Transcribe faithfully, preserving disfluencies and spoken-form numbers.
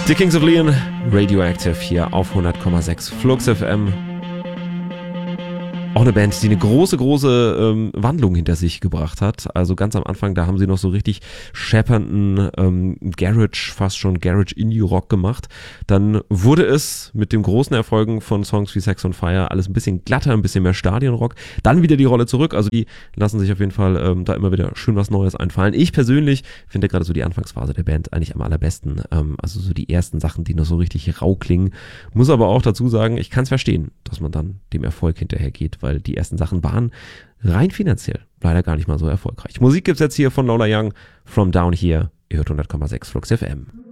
Die Kings of Leon, Radioactive hier auf hundert Komma sechs Flux F M. Auch eine Band, die eine große, große ähm, Wandlung hinter sich gebracht hat. Also ganz am Anfang, da haben sie noch so richtig scheppernden ähm, Garage, fast schon Garage-Indie-Rock gemacht. Dann wurde es mit den großen Erfolgen von Songs wie Sex on Fire alles ein bisschen glatter, ein bisschen mehr Stadionrock. Dann wieder die Rolle zurück. Also die lassen sich auf jeden Fall ähm, da immer wieder schön was Neues einfallen. Ich persönlich finde gerade so die Anfangsphase der Band eigentlich am allerbesten. Ähm, also so die ersten Sachen, die noch so richtig rau klingen. Muss aber auch dazu sagen, ich kann es verstehen, dass man dann dem Erfolg hinterhergeht, weil die ersten Sachen waren rein finanziell leider gar nicht mal so erfolgreich. Musik gibt's jetzt hier von Lola Young, From Down Here. Ihr hört hundert Komma sechs Flux F M.